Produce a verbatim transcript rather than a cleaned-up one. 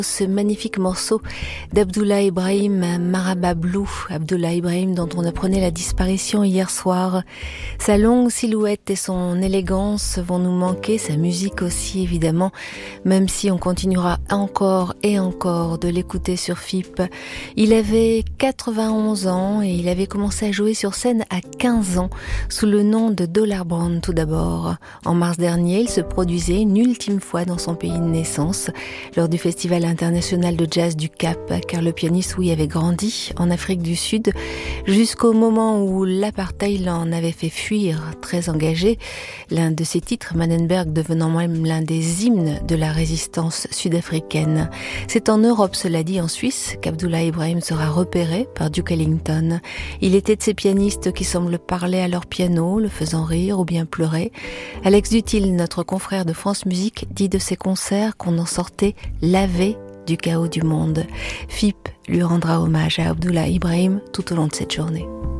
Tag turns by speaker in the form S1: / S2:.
S1: Ce magnifique morceau d'Abdoulaye Ibrahim, Maraba Blue, Abdoulaye Ibrahim dont on apprenait la disparition hier soir. Sa longue silhouette et son élégance vont nous manquer, sa musique aussi évidemment, même si on continuera encore et encore de l'écouter sur F I P. Il avait quatre-vingt-onze ans et il avait commencé à jouer sur scène à quinze ans, sous le nom de Dollar Brown tout d'abord. En mars dernier, il se produisait une ultime fois dans son pays de naissance, lors du festival international de jazz du Cap, car le pianiste, oui, avait grandi en Afrique du Sud jusqu'au moment où l'apartheid l'en avait fait fuir, très engagé. L'un de ses titres, Manenberg, devenant même l'un des hymnes de la résistance sud-africaine. C'est en Europe, cela dit, en Suisse, qu'Abdoulaye Ibrahim sera repéré par Duke Ellington. Il était de ces pianistes qui semblent parler à leur piano, le faisant rire ou bien pleurer. Alex Dutil, notre confrère de France Musique, dit de ses concerts qu'on en sortait lavé du chaos du monde. F I P lui rendra hommage à Abdoulaye Ibrahim tout au long de cette journée.